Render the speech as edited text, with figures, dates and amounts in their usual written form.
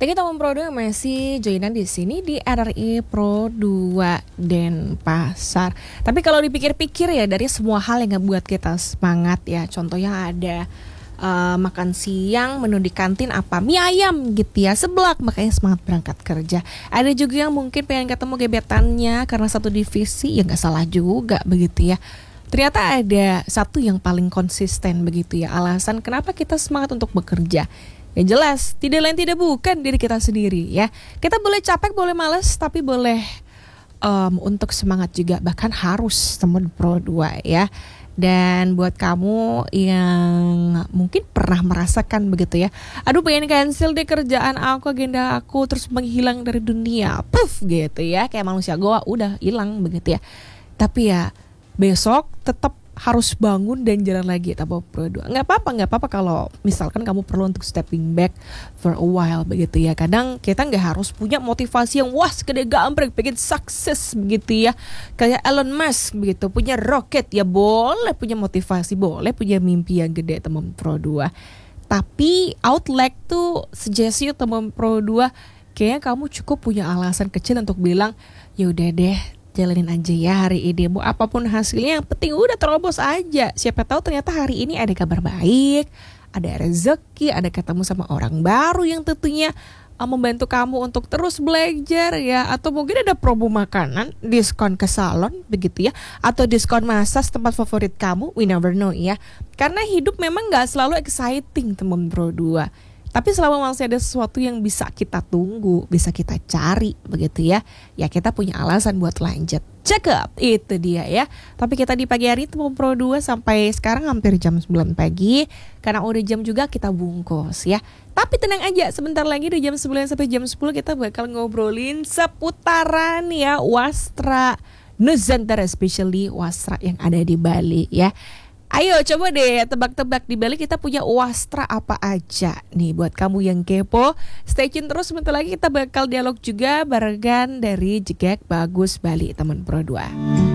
Dan kita memproduksi masih joinan di sini di RRI Pro 2 Denpasar. Tapi kalau dipikir-pikir ya, dari semua hal yang ngebuat kita semangat ya, contohnya ada makan siang menu di kantin apa, mie ayam gitu ya, seblak, makanya semangat berangkat kerja. Ada juga yang mungkin pengen ketemu gebetannya karena satu divisi, ya nggak salah juga begitu ya. Ternyata ada satu yang paling konsisten begitu ya, alasan kenapa kita semangat untuk bekerja. Ya jelas, tidak lain tidak bukan diri kita sendiri ya. Kita boleh capek, boleh malas, tapi boleh untuk semangat juga, bahkan harus temen Pro 2 ya. Dan buat kamu yang mungkin pernah merasakan begitu ya, aduh pengen cancel deh kerjaan aku, agenda aku, terus menghilang dari dunia, puff gitu ya, kayak manusia goa udah hilang begitu ya. Tapi ya besok tetap harus bangun dan jalan lagi tanpa Pro 2. Nggak apa-apa kalau misalkan kamu perlu untuk stepping back for a while begitu ya. Kadang kita nggak harus punya motivasi yang wah segede gambreng pengen sukses begitu ya, kayak Elon Musk begitu, punya roket ya, boleh punya motivasi, boleh punya mimpi yang gede teman Pro 2. Tapi outlet tuh suggest you teman Pro 2, kayaknya kamu cukup punya alasan kecil untuk bilang ya udah deh, jalanin aja ya hari ini, mau apapun hasilnya yang penting udah terobos aja. Siapa tahu ternyata hari ini ada kabar baik, ada rezeki, ada ketemu sama orang baru yang tentunya membantu kamu untuk terus belajar ya. Atau mungkin ada promo makanan, diskon ke salon begitu ya, atau diskon massage tempat favorit kamu, we never know ya. Karena hidup memang gak selalu exciting teman Pro 2, tapi selama masih ada sesuatu yang bisa kita tunggu, bisa kita cari begitu ya, ya kita punya alasan buat lanjut. Cakep, itu dia ya. Tapi kita di pagi hari teman Pro 2 sampai sekarang hampir jam 9 pagi. Karena udah jam juga kita bungkus ya. Tapi tenang aja, sebentar lagi dari jam 9 sampai jam 10 kita bakal ngobrolin seputaran ya Wastra Nusantara, especially Wastra yang ada di Bali ya. Ayo coba deh tebak-tebak di Bali kita punya wastra apa aja nih. Buat kamu yang kepo, stay tune terus, sebentar lagi kita bakal dialog juga barengan dari Jegek Bagus Bali teman Pro 2.